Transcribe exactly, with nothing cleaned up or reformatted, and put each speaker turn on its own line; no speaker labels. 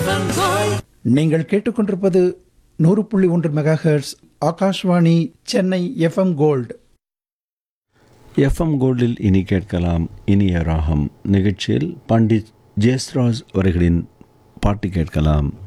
நீங்கள் கேட்டுக்கொண்டிருப்பது நூறு புள்ளி ஒன்று mega hertz Akashvani Chennai FM gold.
FM கோல்டில் இனி கேட்கலாம் இனிய ராகம் நிகழ்ச்சியில் பண்டிட் ஜெயஸ்ராஜ் அவர்களின் பாட்டு கேட்கலாம்.